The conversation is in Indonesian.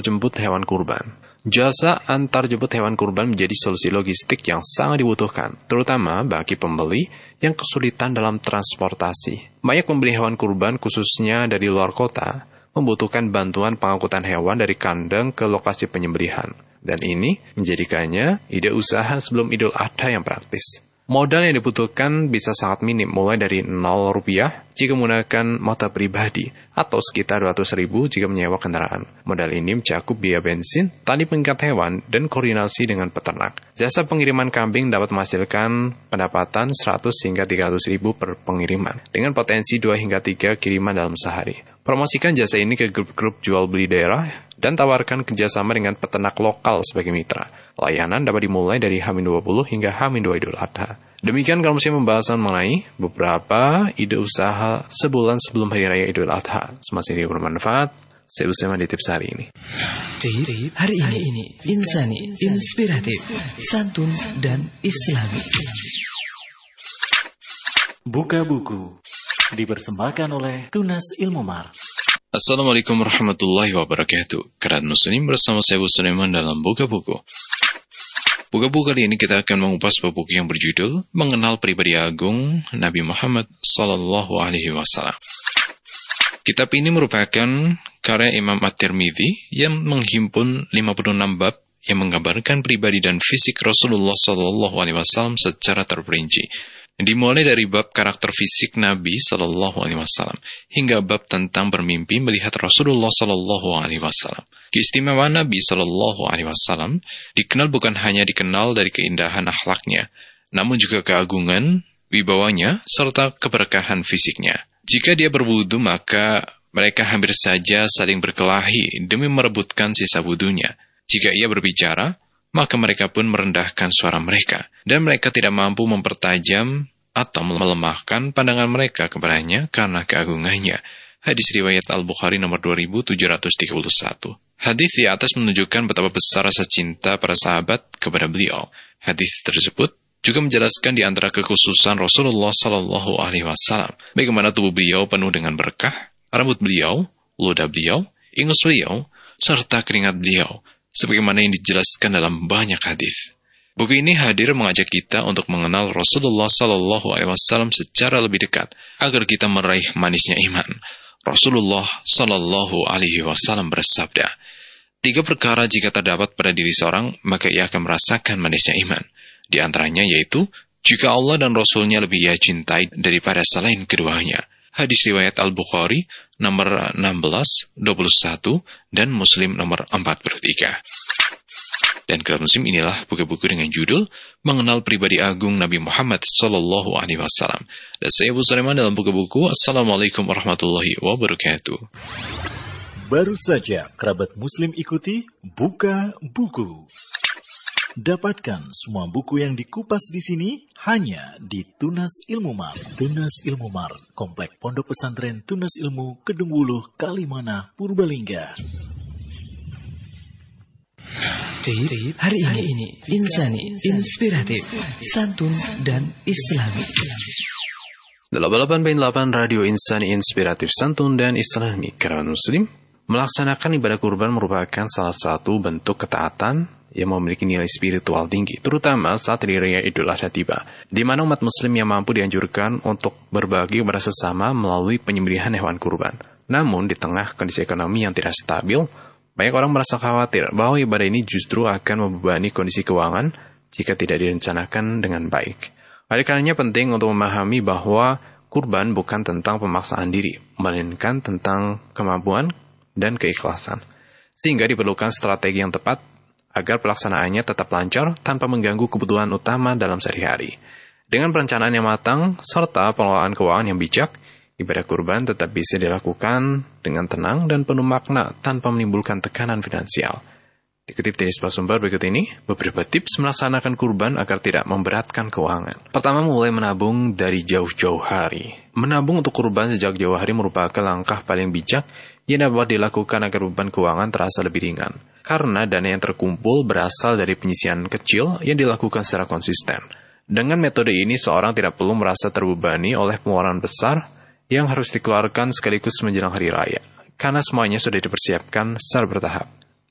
jemput hewan kurban. Jasa antar jemput hewan kurban menjadi solusi logistik yang sangat dibutuhkan, terutama bagi pembeli yang kesulitan dalam transportasi. Banyak pembeli hewan kurban, khususnya dari luar kota, membutuhkan bantuan pengangkutan hewan dari kandang ke lokasi penyembelihan. Dan ini menjadikannya ide usaha sebelum Idul Adha yang praktis. Modal yang dibutuhkan bisa sangat minim, mulai dari Rp0 jika menggunakan motor pribadi, atau sekitar Rp200.000 jika menyewa kendaraan. Modal ini mencakup biaya bensin, tali pengikat hewan, dan koordinasi dengan peternak. Jasa pengiriman kambing dapat menghasilkan pendapatan Rp100 hingga Rp300.000 per pengiriman, dengan potensi 2 hingga 3 kiriman dalam sehari. Promosikan jasa ini ke grup-grup jual beli daerah, dan tawarkan kerjasama dengan peternak lokal sebagai mitra. Layanan dapat dimulai dari H-20 hingga H-2 Idul Adha. Demikian kalau musim pembahasan mengenai beberapa ide usaha sebulan sebelum Hari Raya Idul Adha. Semoga ini bermanfaat. Saya bersama di tips hari ini. Tip hari ini insani, inspiratif, santun, dan islami. Buka buku dipersembahkan oleh Tunas Ilmu Mar. Assalamualaikum warahmatullahi wabarakatuh. Kerat Muslim bersama saya Bu Sulaiman dalam Buka Buku. Buka buku kali ini kita akan mengupas buku yang berjudul Mengenal Pribadi Agung Nabi Muhammad Sallallahu Alaihi Wasallam. Kitab ini merupakan karya Imam At-Tirmidzi yang menghimpun 56 bab yang menggambarkan pribadi dan fisik Rasulullah Sallallahu Alaihi Wasallam secara terperinci. Dimulai dari bab karakter fisik Nabi Sallallahu Alaihi Wasallam hingga bab tentang bermimpi melihat Rasulullah Sallallahu Alaihi Wasallam. Keistimewaan Nabi Sallallahu Alaihi Wasallam dikenal bukan hanya dikenal dari keindahan akhlaknya, namun juga keagungan, wibawanya, serta keberkahan fisiknya. Jika dia berwudu, maka mereka hampir saja saling berkelahi demi merebutkan sisa wudunya. Jika ia berbicara, maka mereka pun merendahkan suara mereka, dan mereka tidak mampu mempertajam atau melemahkan pandangan mereka kepadanya karena keagungannya. Hadis riwayat Al-Bukhari nomor 2731. Hadis di atas menunjukkan betapa besar rasa cinta para sahabat kepada beliau. Hadis tersebut juga menjelaskan di antara kekhususan Rasulullah Sallallahu Alaihi Wasallam, bagaimana tubuh beliau penuh dengan berkah, rambut beliau, ludah beliau, ingus beliau, serta keringat beliau, sebagaimana yang dijelaskan dalam banyak hadis. Buku ini hadir mengajak kita untuk mengenal Rasulullah Sallallahu Alaihi Wasallam secara lebih dekat, agar kita meraih manisnya iman. Rasulullah Sallallahu Alaihi Wasallam bersabda, 3 perkara jika terdapat pada diri seorang, maka ia akan merasakan manisnya iman. Di antaranya yaitu, jika Allah dan Rasulnya lebih ia cintai daripada selain keduanya. Hadis riwayat Al-Bukhari nomor 16, 21, dan Muslim nomor 43. Dan kerat Muslim inilah buku-buku dengan judul Mengenal Pribadi Agung Nabi Muhammad Sallallahu Alaihi Wasallam. Dan saya Bu Sulaiman dalam buku-buku. Assalamualaikum warahmatullahi wabarakatuh. Baru saja kerabat Muslim ikuti Buka Buku. Dapatkan semua buku yang dikupas di sini hanya di Tunas Ilmu Mar. Tunas Ilmu Mar, Komplek Pondok Pesantren Tunas Ilmu, Kedung Wuluh, Kalimana, Purbalingga. Tip hari ini insani, inspiratif, santun, dan islami. 88.8 Radio Insani Inspiratif Santun dan Islami. Kawan Muslim, melaksanakan ibadah kurban merupakan salah satu bentuk ketaatan yang memiliki nilai spiritual tinggi, terutama saat Hari Raya Idul Adha tiba, di mana umat Muslim yang mampu dianjurkan untuk berbagi kepada sesama melalui penyembelihan hewan kurban. Namun, di tengah kondisi ekonomi yang tidak stabil, banyak orang merasa khawatir bahwa ibadah ini justru akan membebani kondisi keuangan jika tidak direncanakan dengan baik. Oleh karenanya penting untuk memahami bahwa kurban bukan tentang pemaksaan diri, melainkan tentang kemampuan dan keikhlasan. Sehingga diperlukan strategi yang tepat agar pelaksanaannya tetap lancar tanpa mengganggu kebutuhan utama dalam sehari-hari. Dengan perencanaan yang matang serta pengelolaan keuangan yang bijak, ibadah kurban tetap bisa dilakukan dengan tenang dan penuh makna tanpa menimbulkan tekanan finansial. Dikutip dari sebuah sumber berikut ini, beberapa tips melaksanakan kurban agar tidak memberatkan keuangan. Pertama, mulai menabung dari jauh-jauh hari. Menabung untuk kurban sejak jauh hari merupakan langkah paling bijak yang dapat dilakukan agar beban keuangan terasa lebih ringan. Karena dana yang terkumpul berasal dari penyisihan kecil yang dilakukan secara konsisten. Dengan metode ini, seorang tidak perlu merasa terbebani oleh pengeluaran besar yang harus dikeluarkan sekaligus menjelang hari raya, karena semuanya sudah dipersiapkan secara bertahap.